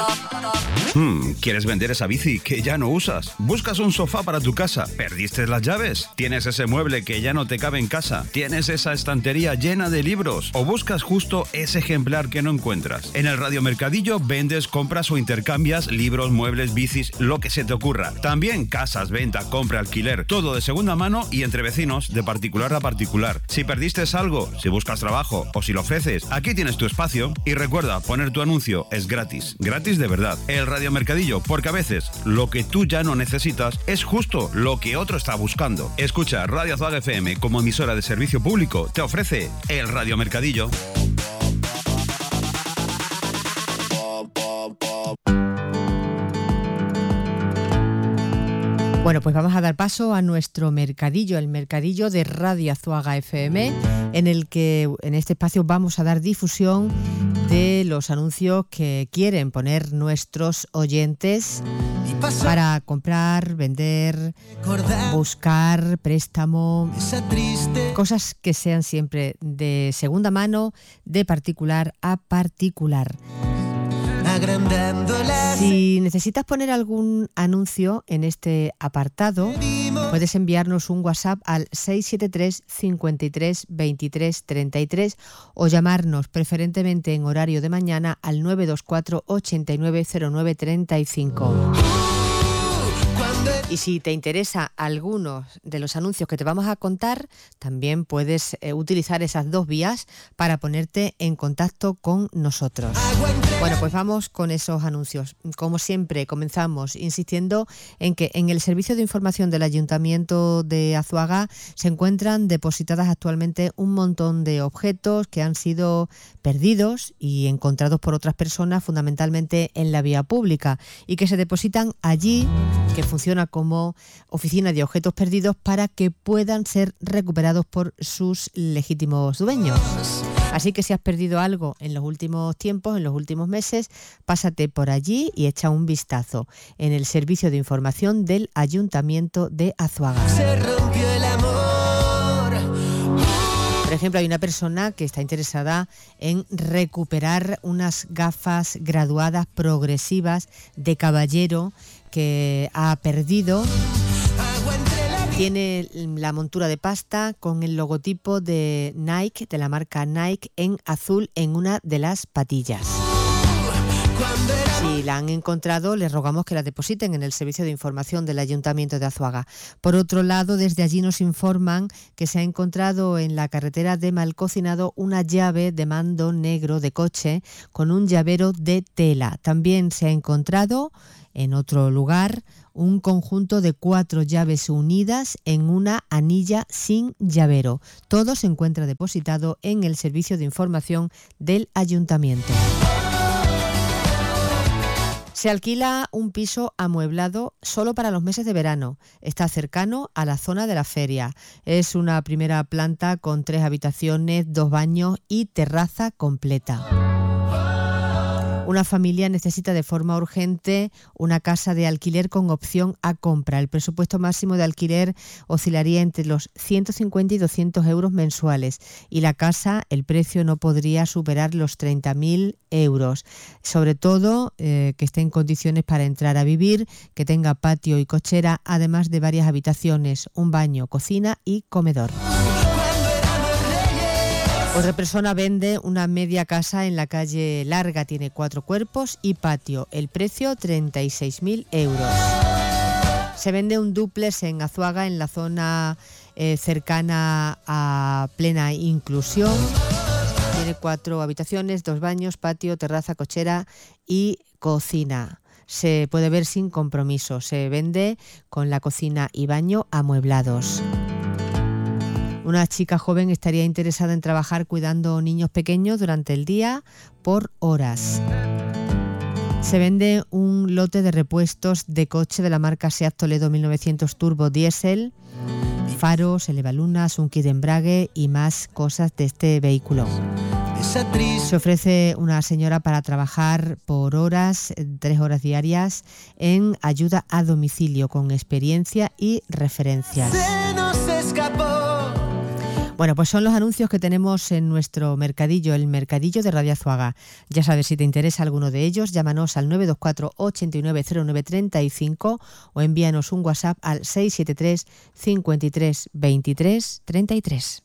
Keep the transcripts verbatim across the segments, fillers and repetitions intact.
Hmm, ¿quieres vender esa bici que ya no usas? ¿Buscas un sofá para tu casa? ¿Perdiste las llaves? ¿Tienes ese mueble que ya no te cabe en casa? ¿Tienes esa estantería llena de libros? ¿O buscas justo ese ejemplar que no encuentras? En el Radio Mercadillo vendes, compras o intercambias libros, muebles, bicis, lo que se te ocurra. También casas, venta, compra, alquiler, todo de segunda mano y entre vecinos, de particular a particular. Si perdiste algo, si buscas trabajo o si lo ofreces, aquí tienes tu espacio. Y recuerda, poner tu anuncio es gratis, gratis de verdad. El Radio Mercadillo, porque a veces lo que tú ya no necesitas es justo lo que otro está buscando. Escucha, Radio Azuaga F M como emisora de servicio público te ofrece el Radio Mercadillo. Bueno, pues vamos a dar paso a nuestro mercadillo, el mercadillo de Radio Azuaga F M, en el que en este espacio vamos a dar difusión de los anuncios que quieren poner nuestros oyentes para comprar, vender, buscar, préstamo, cosas que sean siempre de segunda mano, de particular a particular. Si necesitas poner algún anuncio en este apartado, puedes enviarnos un WhatsApp al seis siete tres, cincuenta y tres, veintitrés, treinta y tres o llamarnos preferentemente en horario de mañana al nueve dos cuatro, ochenta y nueve, cero nueve, treinta y cinco. Y si te interesa algunos de los anuncios que te vamos a contar, también puedes eh, utilizar esas dos vías para ponerte en contacto con nosotros. Bueno, pues vamos con esos anuncios. Como siempre, comenzamos insistiendo en que en el servicio de información del Ayuntamiento de Azuaga se encuentran depositadas actualmente un montón de objetos que han sido perdidos y encontrados por otras personas, fundamentalmente en la vía pública, y que se depositan allí, que funciona como oficina de objetos perdidos para que puedan ser recuperados por sus legítimos dueños. Así que si has perdido algo en los últimos tiempos, en los últimos meses, pásate por allí y echa un vistazo en el servicio de información del Ayuntamiento de Azuaga. Se rompió el amor. Por ejemplo, hay una persona que está interesada en recuperar unas gafas graduadas progresivas de caballero que ha perdido. Tiene la montura de pasta con el logotipo de Nike, de la marca Nike, en azul en una de las patillas. Si la han encontrado, les rogamos que la depositen en el servicio de información del Ayuntamiento de Azuaga. Por otro lado, desde allí nos informan que se ha encontrado en la carretera de Malcocinado una llave de mando negro de coche con un llavero de tela. También se ha encontrado en otro lugar un conjunto de cuatro llaves unidas en una anilla sin llavero. Todo se encuentra depositado en el servicio de información del Ayuntamiento. Se alquila un piso amueblado solo para los meses de verano. Está cercano a la zona de la feria. Es una primera planta con tres habitaciones, dos baños y terraza completa. Una familia necesita de forma urgente una casa de alquiler con opción a compra. El presupuesto máximo de alquiler oscilaría entre los ciento cincuenta y doscientos euros mensuales y la casa, el precio no podría superar los treinta mil euros. Sobre todo eh, que esté en condiciones para entrar a vivir, que tenga patio y cochera, además de varias habitaciones, un baño, cocina y comedor. Otra persona vende una media casa en la calle Larga, tiene cuatro cuerpos y patio. El precio treinta y seis mil euros. Se vende un dúplex en Azuaga, en la zona eh, cercana a Plena Inclusión. Tiene cuatro habitaciones, dos baños, patio, terraza, cochera y cocina. Se puede ver sin compromiso. Se vende con la cocina y baño amueblados. Una chica joven estaría interesada en trabajar cuidando niños pequeños durante el día por horas. Se vende un lote de repuestos de coche de la marca Seat Toledo mil novecientos Turbo Diesel, faros, elevalunas, un kit de embrague y más cosas de este vehículo. Se ofrece una señora para trabajar por horas, tres horas diarias, en ayuda a domicilio con experiencia y referencias. Se nos escapó. Bueno, pues son los anuncios que tenemos en nuestro mercadillo, el mercadillo de Radio Azuaga. Ya sabes, si te interesa alguno de ellos, llámanos al nueve dos cuatro, ocho nueve cero nueve tres cinco o envíanos un WhatsApp al seis siete tres, cinco tres, veintitrés, treinta y tres.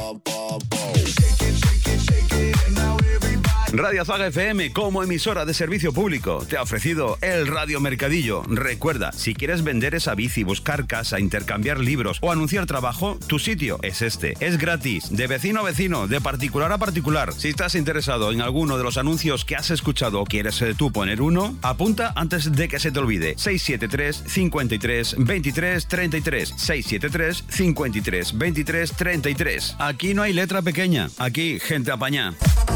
Radio Azuaga F M, como emisora de servicio público, te ha ofrecido el Radio Mercadillo. Recuerda, si quieres vender esa bici, buscar casa, intercambiar libros o anunciar trabajo, tu sitio es este. Es gratis, de vecino a vecino, de particular a particular. Si estás interesado en alguno de los anuncios que has escuchado o quieres eh, tú poner uno, apunta antes de que se te olvide. seis siete tres, cinco tres, veintitrés, treinta y tres. seis siete tres, cinco tres, veintitrés, treinta y tres. Aquí no hay letra pequeña, aquí gente apañá.